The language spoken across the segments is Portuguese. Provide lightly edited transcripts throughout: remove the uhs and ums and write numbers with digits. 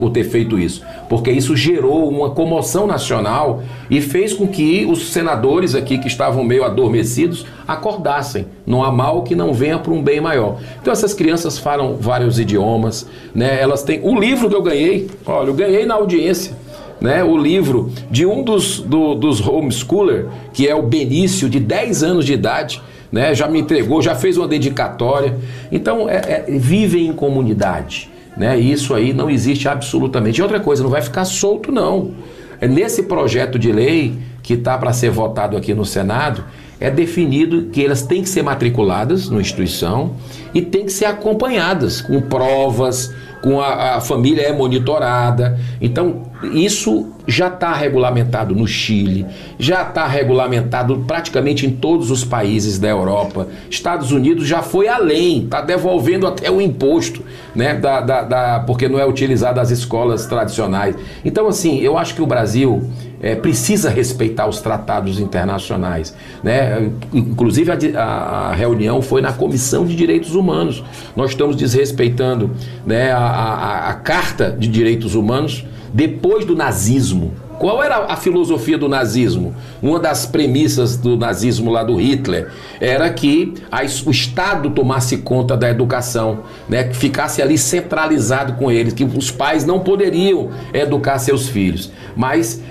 por ter feito isso, porque isso gerou uma comoção nacional e fez com que os senadores aqui que estavam meio adormecidos acordassem. Não há mal que não venha para um bem maior. Então essas crianças falam vários idiomas, né? Elas têm o livro que eu ganhei, olha, eu ganhei na audiência, né? O livro de um dos homeschooler, que é o Benício, de 10 anos de idade, né? Já me entregou, já fez uma dedicatória. Então vivem em comunidade, né? Isso aí não existe absolutamente. E outra coisa, não vai ficar solto não. Nesse projeto de lei que está para ser votado aqui no Senado, é definido que elas têm que ser matriculadas na instituição e têm que ser acompanhadas com provas, com a família é monitorada. Então isso já está regulamentado no Chile, já está regulamentado praticamente em todos os países da Europa. Estados Unidos já foi além, está devolvendo até o imposto, né, porque não é utilizado as escolas tradicionais. Então assim, eu acho que o Brasil precisa respeitar os tratados internacionais, né? Inclusive a reunião foi na Comissão de Direitos Humanos. Nós estamos desrespeitando, né, a Carta de Direitos Humanos depois do nazismo. Qual era a filosofia do nazismo? Uma das premissas do nazismo lá do Hitler era que o Estado tomasse conta da educação, né? Que ficasse ali centralizado com eles, que os pais não poderiam educar seus filhos. Mas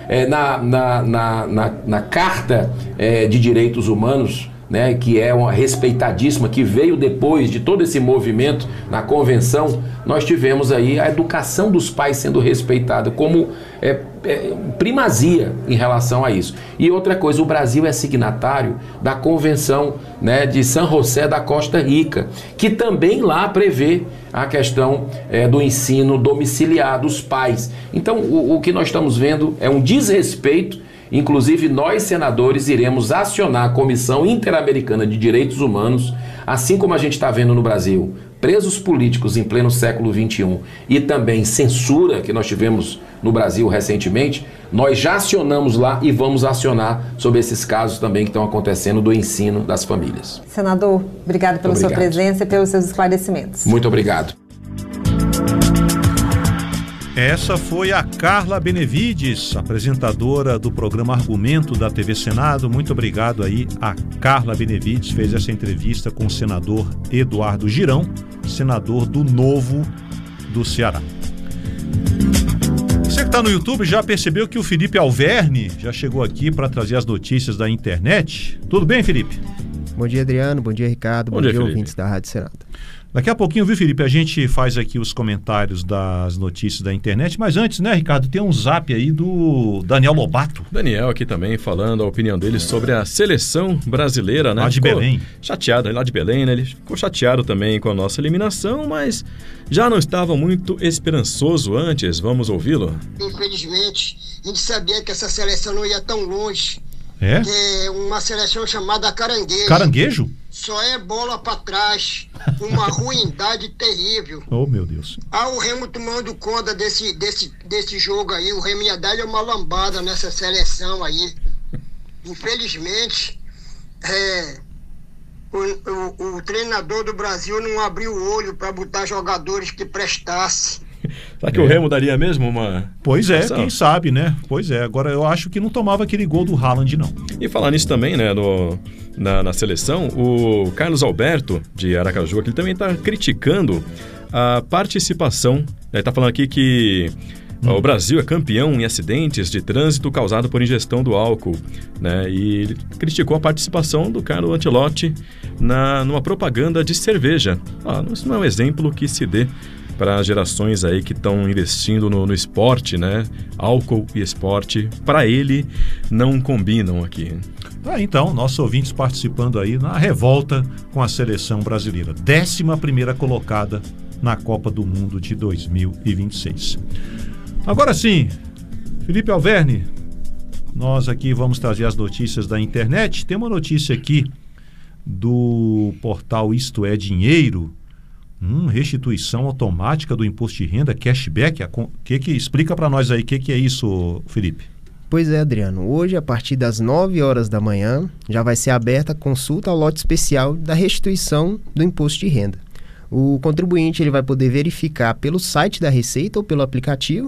na Carta de Direitos Humanos, né, que é uma respeitadíssima, que veio depois de todo esse movimento na convenção, nós tivemos aí a educação dos pais sendo respeitada como primazia em relação a isso. E outra coisa, o Brasil é signatário da Convenção, né, de San José da Costa Rica, que também lá prevê a questão do ensino domiciliar dos pais. Então o que nós estamos vendo é um desrespeito. Inclusive, nós, senadores, iremos acionar a Comissão Interamericana de Direitos Humanos, assim como a gente está vendo no Brasil, presos políticos em pleno século XXI e também censura, que nós tivemos no Brasil recentemente, nós já acionamos lá e vamos acionar sobre esses casos também que estão acontecendo do ensino das famílias. Senador, obrigado pela sua presença e pelos seus esclarecimentos. Muito obrigado. Essa foi a Carla Benevides, apresentadora do programa Argumento da TV Senado. Muito obrigado aí a Carla Benevides, fez essa entrevista com o senador Eduardo Girão, senador do Novo do Ceará. Você que está no YouTube já percebeu que o Felipe Alverne já chegou aqui para trazer as notícias da internet. Tudo bem, Felipe? Bom dia, Adriano. Bom dia, Ricardo. Bom dia, ouvintes da Rádio Senado. Daqui a pouquinho, viu, Felipe, a gente faz aqui os comentários das notícias da internet, mas antes, né, Ricardo, tem um zap aí do Daniel Lobato. Daniel aqui também falando a opinião dele sobre a seleção brasileira, né? Lá de Belém. Chateado, lá de Belém, né? Ele ficou chateado também com a nossa eliminação, mas já não estava muito esperançoso antes. Vamos ouvi-lo? Infelizmente, a gente sabia que essa seleção não ia tão longe. É? É uma seleção chamada Caranguejo. Caranguejo? Só é bola pra trás, uma ruindade terrível. Oh, meu Deus. O Remo tomando conta desse jogo aí, o Remo ia dar uma lambada nessa seleção aí. Infelizmente, o treinador do Brasil não abriu o olho para botar jogadores que prestassem. Será que o Remo daria mesmo uma... Pois é, quem sabe, né? Pois é, agora eu acho que não tomava aquele gol do Haaland, não. E falar nisso também, né, na seleção, o Carlos Alberto, de Aracaju, ele também está criticando a participação. Ele está falando aqui que o Brasil é campeão em acidentes de trânsito causado por ingestão do álcool, né? E ele criticou a participação do Carlo Ancelotti numa propaganda de cerveja. Isso não é um exemplo que se dê para as gerações aí que estão investindo no esporte, né? Álcool e esporte, para ele, não combinam aqui. Então, nossos ouvintes participando aí na revolta com a seleção brasileira. 11ª colocada na Copa do Mundo de 2026. Agora sim, Felipe Alverne, nós aqui vamos trazer as notícias da internet. Tem uma notícia aqui do portal Isto é Dinheiro. Restituição automática do imposto de renda, cashback. Que explica para nós aí o que é isso, Felipe? Pois é, Adriano. Hoje, a partir das 9 horas da manhã, já vai ser aberta a consulta ao lote especial da restituição do imposto de renda. O contribuinte ele vai poder verificar pelo site da Receita ou pelo aplicativo